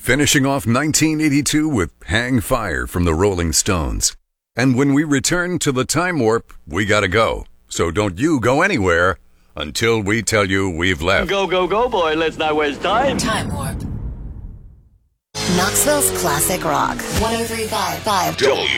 finishing off 1982 with Hang Fire from the Rolling Stones. And when we return to the Time Warp, we gotta go. So don't you go anywhere until we tell you we've left. Go, go, go, boy. Let's not waste time. Time Warp. Knoxville's classic rock. 103.5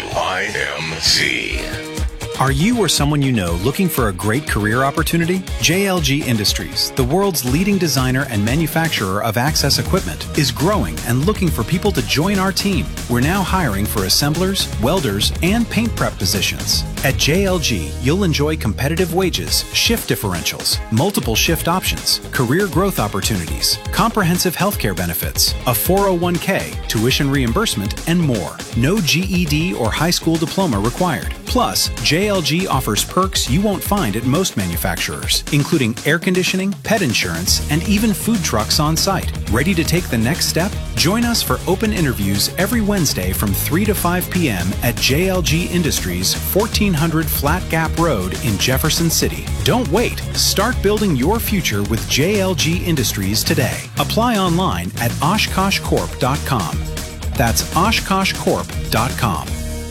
WIMC. Are you or someone you know looking for a great career opportunity? JLG Industries, the world's leading designer and manufacturer of access equipment, is growing and looking for people to join our team. We're now hiring for assemblers, welders, and paint prep positions. At JLG, you'll enjoy competitive wages, shift differentials, multiple shift options, career growth opportunities, comprehensive healthcare benefits, a 401k, tuition reimbursement, and more. No GED or high school diploma required. Plus, JLG offers perks you won't find at most manufacturers, including air conditioning, pet insurance, and even food trucks on site. Ready to take the next step? Join us for open interviews every Wednesday from 3 to 5 p.m. at JLG Industries, 1400 Flat Gap Road in Jefferson City. Don't wait. Start building your future with JLG Industries today. Apply online at OshkoshCorp.com. That's OshkoshCorp.com.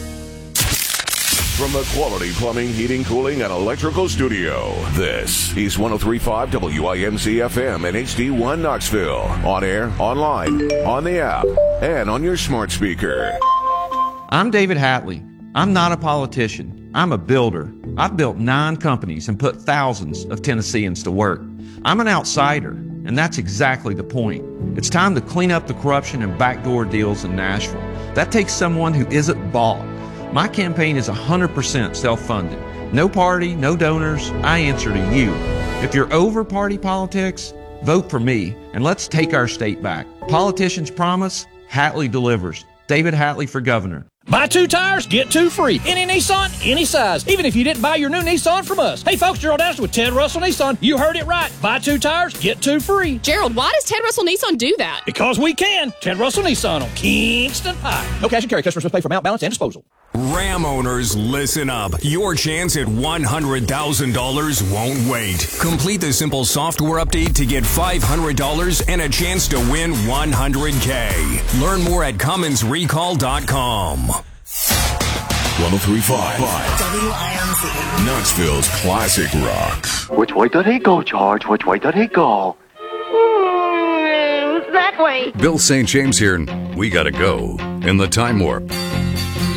From the Quality Plumbing, Heating, Cooling, and Electrical Studio, this is 103.5 WIMC FM and HD1 Knoxville. On air, online, on the app, and on your smart speaker. I'm David Hatley. I'm not a politician. I'm a builder. I've built 9 companies and put thousands of Tennesseans to work. I'm an outsider, and that's exactly the point. It's time to clean up the corruption and backdoor deals in Nashville. That takes someone who isn't bought. My campaign is 100% self-funded. No party, no donors. I answer to you. If you're over party politics, vote for me, and let's take our state back. Politicians promise, Hatley delivers. David Hatley for governor. Buy 2 tires, get 2 free. Any Nissan, any size. Even if you didn't buy your new Nissan from us. Hey folks, Gerald Ashton with Ted Russell Nissan. You heard it right. Buy 2 tires, get 2 free. Gerald, why does Ted Russell Nissan do that? Because we can. Ted Russell Nissan on Kingston High. No cash and carry. Customers must pay for mount, balance, and disposal. Ram owners, listen up. Your chance at $100,000 won't wait. Complete the simple software update to get $500 and a chance to win $100K. Learn more at CummonsRecall.com. 103.5 WIMC. Knoxville's classic rock. Which way did he go, George? Which way did he go? That way. Bill St. James here, and we gotta go in the Time Warp.